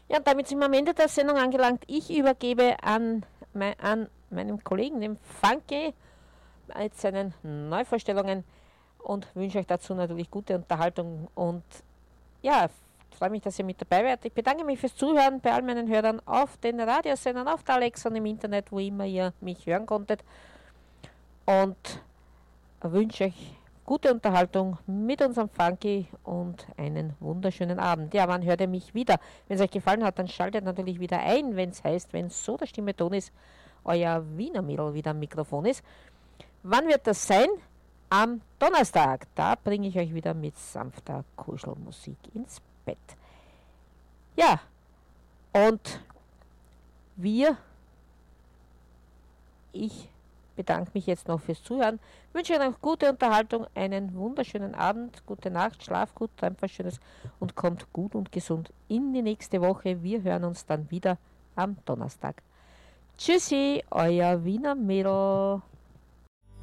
Ja, und damit sind wir am Ende der Sendung angelangt. Ich übergebe an meinem Kollegen, dem Funky, mit seinen Neuvorstellungen und wünsche euch dazu natürlich gute Unterhaltung und ja, freue mich, dass ihr mit dabei seid. Ich bedanke mich fürs Zuhören bei all meinen Hörern auf den Radiosendern, auf der Alexa und im Internet, wo immer ihr mich hören konntet und wünsche euch gute Unterhaltung mit unserem Funky und einen wunderschönen Abend. Ja, wann hört ihr mich wieder? Wenn es euch gefallen hat, dann schaltet natürlich wieder ein, wenn es heißt, wenn so der Stimme Ton ist, euer Wiener Mädel wieder am Mikrofon ist. Wann wird das sein? Am Donnerstag. Da bringe ich euch wieder mit sanfter Kuschelmusik ins Bett. Ja, und ich bedanke mich jetzt noch fürs Zuhören, wünsche euch noch gute Unterhaltung, einen wunderschönen Abend, gute Nacht, schlaf gut, träumt was Schönes und kommt gut und gesund in die nächste Woche. Wir hören uns dann wieder am Donnerstag. Tschüssi, euer Wiener Mädel.